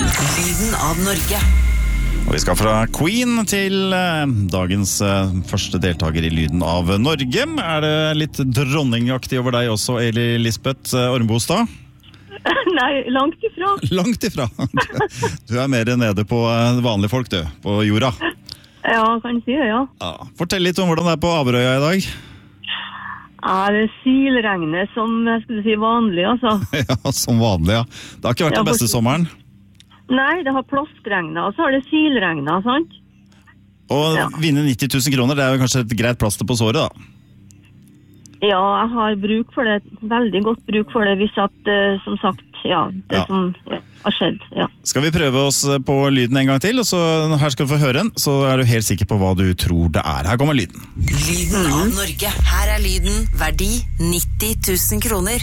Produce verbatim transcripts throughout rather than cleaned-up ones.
Lyden av Norge. Og vi skal fra Queen til eh, dagens eh, første deltaker i Lyden av Norge. Er det litt dronningaktig over deg også, Eli Lisbeth Ormbostad? Nei, langt ifra. Langt ifra. Du er mer nede på vanlige folk, du, på jorda. Ja, kan si det, ja. Ja. Fortell litt om hvordan det er på Averøya i dag. Ja, det silregnet som jeg skulle si vanlig, altså. Ja, som vanlig, ja. Det har ikke vært Ja, den beste for- sommeren. Nei, det har ploskregnet, og så har det silregnet, sant? Og Ja. vinne nitti tusen kroner, det er jo kanskje et greit plaster på såret, da. Ja, jeg har bruk for det, veldig godt bruk for det, hvis at, eh, som sagt, ja, det Ja. som ja, har skjedd, ja. Skal vi prøve oss på lyden en gang til, og så her skal du få høre den, så er du helt sikker på hva du tror det er. Her kommer lyden. Lyden av Norge. Her er lyden. Verdi nitti tusen kroner.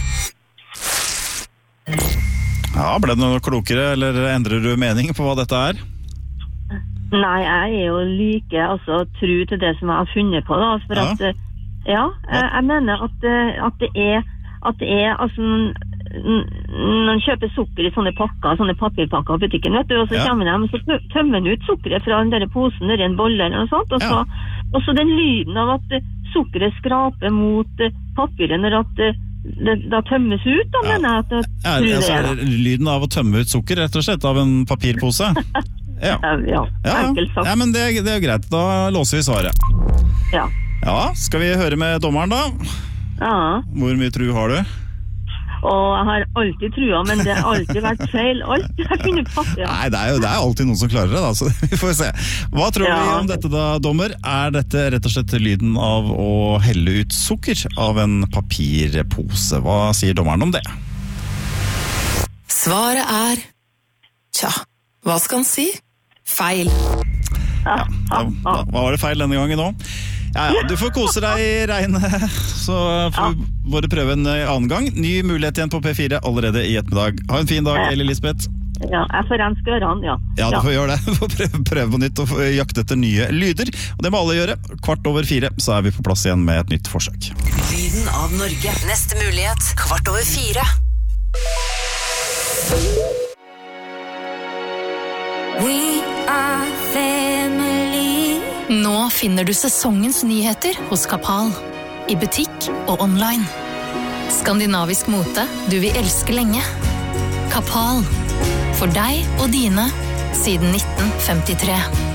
Ja, ble det noe klokere, eller endrer du mening på hva dette er? Nei, jeg er jo like, altså, tru til det som jeg har funnet på, da, for Ja. at, eh, ja, jeg, jeg mener at, eh, at det er, at det er, altså, n- n- når man kjøper sukker i sånne pakker, sånne papirpakker i butikken, vet du, og så Ja. kommer de, og så tø- tømmer de ut sukkeret fra den der posen, der i en bolle eller noe sånt, og så, og så den lyden av at eh, sukkeret skraper mot eh, papiret når at eh, det da tømmes ut, da Ja. mener jeg at det, Ja, tror altså, det, da. lyden av å tømme ut sukker, rett og slett, av en papirpose. Ja, Ja, ja, ja, enkelt sagt. ja men det, er- det er jo greit. Da låser vi svaret. Ja. Ja, skal vi høre med dommeren da? Ja. Hvor mye tro har du? Og jeg har alltid trua, men det har alltid vært feil. Alltid jeg finner på, ja. Nei, det er jo det er alltid noen som klarer det, da, så vi får se. Hva tror vi Ja. om dette da, dommer? Er dette rett og slett lyden av å helle ut sukker av en papirpose? Hva sier dommeren om det? Svaret er tja, hva skal han si? Feil. Ja, Ja, ja, da var det feil denne gangen nå. Ja, ja, du får kose deg i regnet, så får vi bare prøve en annen gang. Ny mulighet igjen på P fire allerede i ettermiddag. Ha en fin dag, Eli Lisbeth. ja, jeg får renske ørene, ja. Ja, du får gjøre det. Få prøve, prøve på nytt og få jakte etter nye lyder. Og det må alle gjøre. Kvart over fire så er vi på plass igjen med et nytt forsøk. Lyden av Norge. Neste mulighet. Kvart over fire. We are family. Nå finner du sesongens nyheter hos Kapal. I butikk og online. Skandinavisk mote du vil elske lenge. Kapal. For deg og dine siden nitten femtitre.